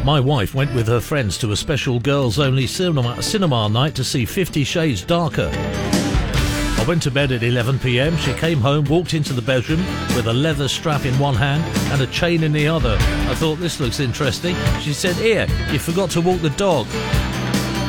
My wife went with her friends to a special girls-only cinema night to see 50 Shades Darker. I went to bed at 11 p.m. She came home, walked into the bedroom with a leather strap in one hand and a chain in the other. I thought, this looks interesting. She said, "Here, you forgot to walk the dog."